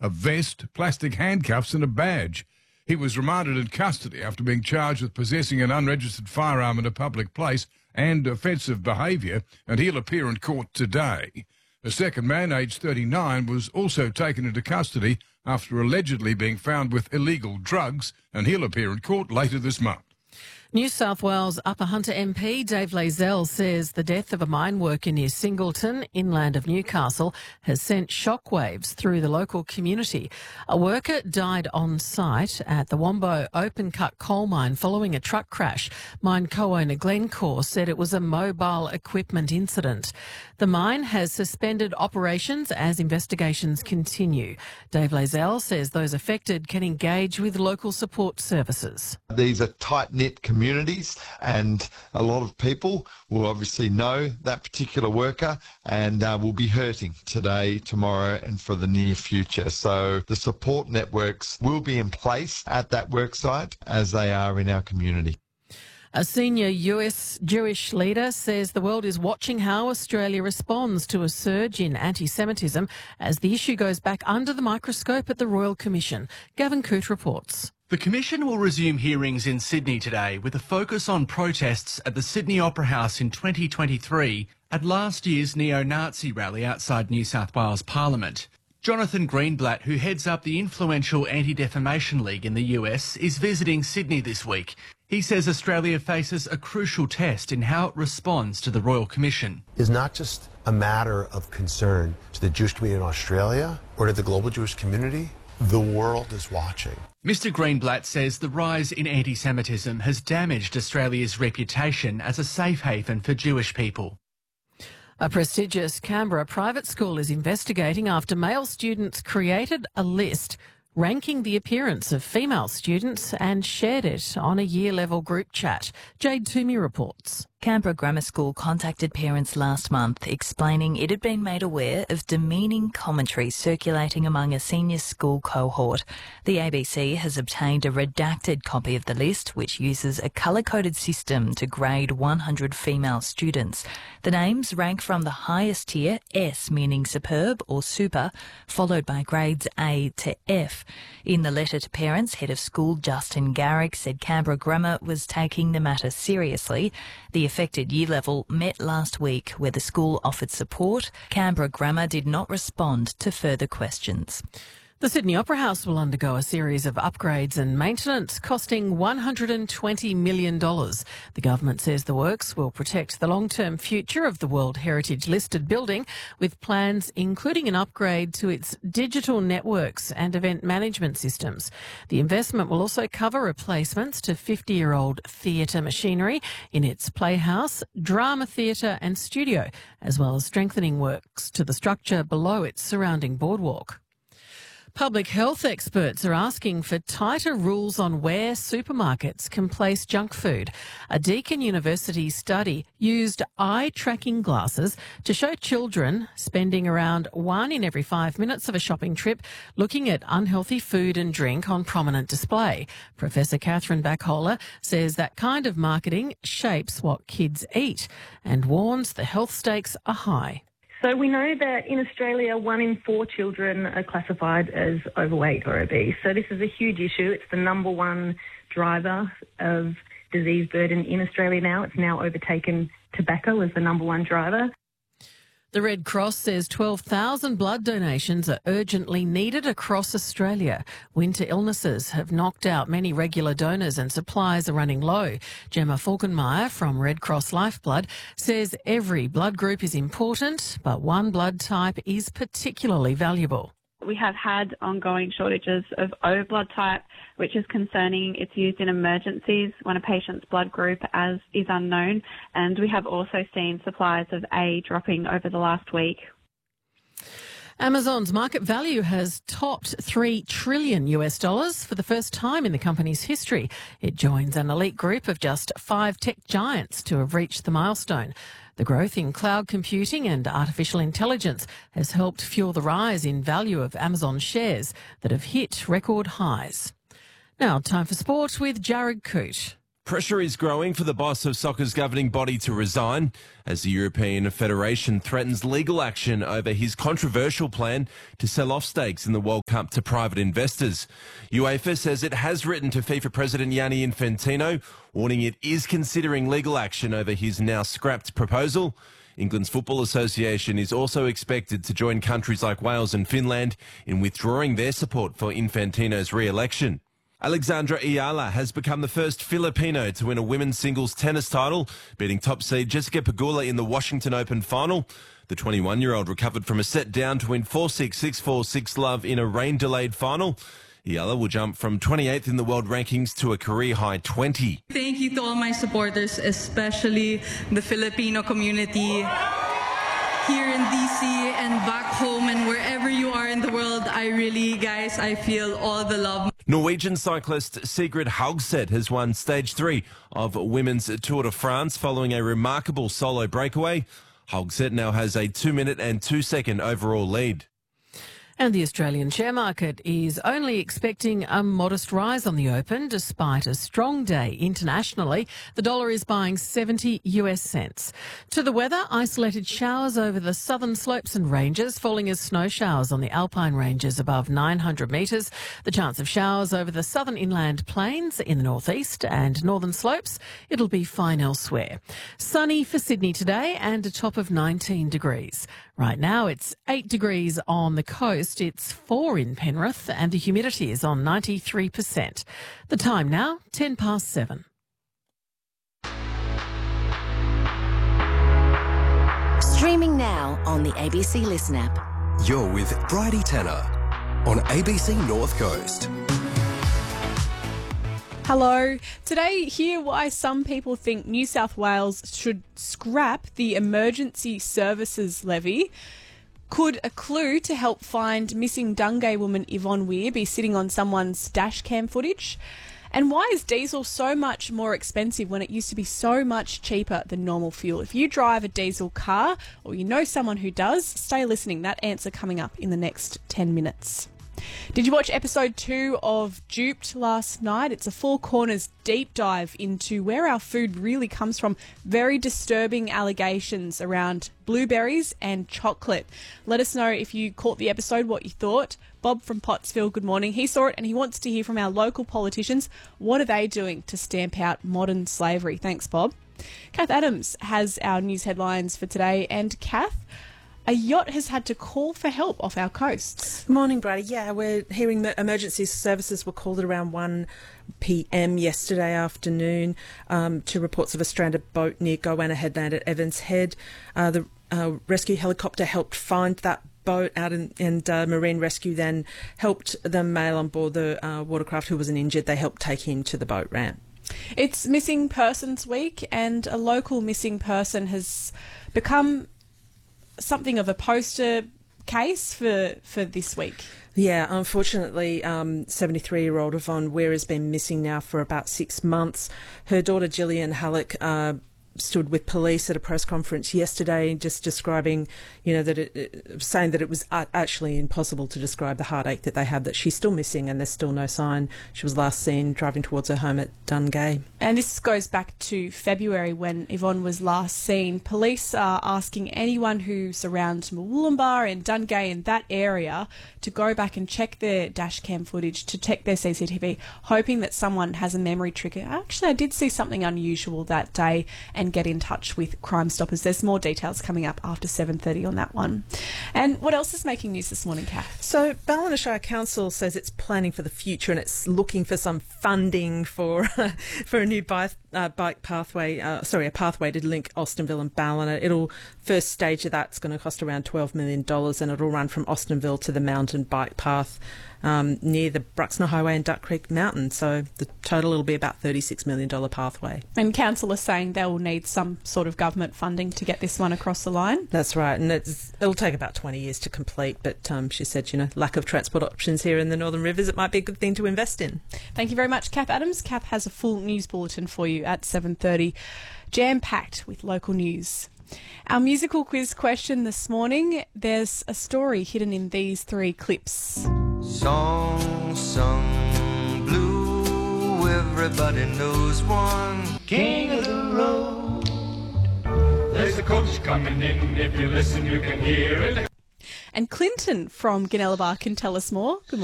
a vest, plastic handcuffs and a badge. He was remanded in custody after being charged with possessing an unregistered firearm in a public place and offensive behaviour, and he'll appear in court today. A second man, aged 39, was also taken into custody after allegedly being found with illegal drugs, and he'll appear in court later this month. New South Wales Upper Hunter MP Dave Lazell says the death of a mine worker near Singleton, inland of Newcastle, has sent shockwaves through the local community. A worker died on site at the Wombo open cut coal mine following a truck crash. Mine co-owner Glencore said it was a mobile equipment incident. The mine has suspended operations as investigations continue. Dave Lazell says those affected can engage with local support services. These are tight-knit communities, and a lot of people will obviously know that particular worker and will be hurting today, tomorrow and for the near future. So the support networks will be in place at that worksite as they are in our community. A senior US Jewish leader says the world is watching how Australia responds to a surge in anti-Semitism as the issue goes back under the microscope at the Royal Commission. Gavin Coote reports. The Commission will resume hearings in Sydney today with a focus on protests at the Sydney Opera House in 2023 at last year's neo-Nazi rally outside New South Wales Parliament. Jonathan Greenblatt, who heads up the influential Anti-Defamation League in the US, is visiting Sydney this week. He says Australia faces a crucial test in how it responds to the Royal Commission. It's not just a matter of concern to the Jewish community in Australia or to the global Jewish community. The world is watching. Mr Greenblatt says the rise in anti-Semitism has damaged Australia's reputation as a safe haven for Jewish people. A prestigious Canberra private school is investigating after male students created a list ranking the appearance of female students and shared it on a year-level group chat. Jade Toomey reports. Canberra Grammar School contacted parents last month explaining it had been made aware of demeaning commentary circulating among a senior school cohort. The ABC has obtained a redacted copy of the list, which uses a colour-coded system to grade 100 female students. The names rank from the highest tier, S meaning superb or super, followed by grades A to F. In the letter to parents, Head of School Justin Garrick said Canberra Grammar was taking the matter seriously. The affected year level met last week where the school offered support. Canberra Grammar did not respond to further questions. The Sydney Opera House will undergo a series of upgrades and maintenance costing $120 million. The government says the works will protect the long-term future of the World Heritage listed building, with plans including an upgrade to its digital networks and event management systems. The investment will also cover replacements to 50-year-old theatre machinery in its playhouse, drama theatre and studio, as well as strengthening works to the structure below its surrounding boardwalk. Public health experts are asking for tighter rules on where supermarkets can place junk food. A Deakin University study used eye-tracking glasses to show children spending around 1 in every 5 minutes of a shopping trip looking at unhealthy food and drink on prominent display. Professor Catherine Backholer says that kind of marketing shapes what kids eat and warns the health stakes are high. So we know that in Australia, 1 in 4 children are classified as overweight or obese. So this is a huge issue. It's the number one driver of disease burden in Australia now. It's now overtaken tobacco as the number one driver. The Red Cross says 12,000 blood donations are urgently needed across Australia. Winter illnesses have knocked out many regular donors and supplies are running low. Gemma Falkenmeyer from Red Cross Lifeblood says every blood group is important, but one blood type is particularly valuable. We have had ongoing shortages of O blood type, which is concerning. It's used in emergencies when a patient's blood group is unknown, and we have also seen supplies of A dropping over the last week. Amazon's market value has topped $3 trillion for the first time in the company's history. It joins an elite group of just 5 tech giants to have reached the milestone. The growth in cloud computing and artificial intelligence has helped fuel the rise in value of Amazon shares that have hit record highs. Now, time for sport with Jared Coote. Pressure is growing for the boss of soccer's governing body to resign as the European Federation threatens legal action over his controversial plan to sell off stakes in the World Cup to private investors. UEFA says it has written to FIFA President Gianni Infantino, warning it is considering legal action over his now scrapped proposal. England's Football Association is also expected to join countries like Wales and Finland in withdrawing their support for Infantino's re-election. Alexandra Ayala has become the first Filipino to win a women's singles tennis title, beating top seed Jessica Pegula in the Washington Open final. The 21-year-old recovered from a set down to win 4-6, 6-4, 6-love in a rain-delayed final. Ayala will jump from 28th in the world rankings to a career-high 20. Thank you to all my supporters, especially the Filipino community here in DC and back home and wherever you are in the world. I feel all the love. Norwegian cyclist Sigrid Haugseth has won stage 3 of Women's Tour de France following a remarkable solo breakaway. Haugseth now has a 2-minute and 2-second overall lead. And the Australian share market is only expecting a modest rise on the open despite a strong day internationally. The dollar is buying 70 US cents. To the weather, isolated showers over the southern slopes and ranges, falling as snow showers on the alpine ranges above 900 metres. The chance of showers over the southern inland plains in the northeast and northern slopes. It'll be fine elsewhere. Sunny for Sydney today and a top of 19 degrees. Right now it's 8 degrees on the coast, it's 4 in Penrith and the humidity is on 93%. The time now, 7:10. Streaming now on the ABC Listen app. You're with Bridie Tanner on ABC North Coast. Hello. Today, hear why some people think New South Wales should scrap the Emergency Services Levy. Could a clue to help find missing Dungay woman Yvonne Weir be sitting on someone's dash cam footage? And why is diesel so much more expensive when it used to be so much cheaper than normal fuel? If you drive a diesel car or you know someone who does, stay listening. That answer coming up in the next 10 minutes. Did you watch episode 2 of Duped last night? It's a Four Corners deep dive into where our food really comes from. Very disturbing allegations around blueberries and chocolate. Let us know if you caught the episode, what you thought. Bob from Pottsville, good morning. He saw it and he wants to hear from our local politicians. What are they doing to stamp out modern slavery? Thanks, Bob. Kath Adams has our news headlines for today. And Kath, a yacht has had to call for help off our coasts. Good morning, Brady. Yeah, we're hearing that emergency services were called at around 1 p.m. yesterday afternoon to reports of a stranded boat near Goanna Headland at Evans Head. The rescue helicopter helped find that boat out and Marine Rescue then helped them mail on board the watercraft who wasn't injured. They helped take him to the boat ramp. It's Missing Persons Week and a local missing person has become something of a poster case for this week. Yeah, unfortunately, 73-year-old Yvonne Weir has been missing now for about 6 months. Her daughter Gillian Halleck stood with police at a press conference yesterday, just describing, saying that it was actually impossible to describe the heartache that they had, that she's still missing and there's still no sign. She was last seen driving towards her home at Dungay. And this goes back to February when Yvonne was last seen. Police are asking anyone who surrounds Murwillumbah and Dungay and that area to go back and check their dash cam footage, to check their CCTV, hoping that someone has a memory trigger. Actually, I did see something unusual that day and get in touch with Crime Stoppers. There's more details coming up after 7:30 on that one. And what else is making news this morning, Kath? So Ballina Shire Council says it's planning for the future and it's looking for some funding for a new bike pathway, a pathway to link Austinville and Ballina. First stage of that's going to cost around $12 million and it'll run from Austinville to the mountain bike path near the Bruxner Highway and Duck Creek Mountain. So the total will be about $36 million pathway. And council is saying they will need some sort of government funding to get this one across the line. That's right, and it'll take about 20 years to complete, but she said, lack of transport options here in the Northern Rivers, it might be a good thing to invest in. Thank you very much, Kath Adams. Kath has a full news bulletin for you at 7:30, jam-packed with local news. Our musical quiz question this morning, there's a story hidden in these 3 clips. Song sung, blue river everybody knows one king of the road. There's a coach coming in. If you listen, you can hear it. And Clinton from Gunnellabar can tell us more. Good morning.